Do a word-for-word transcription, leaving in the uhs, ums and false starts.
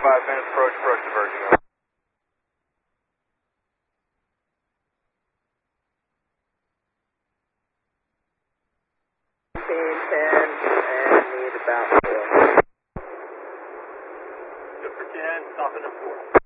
five minutes, approach, approach diverging. ten, and need about four. Good for ten, stop it at four.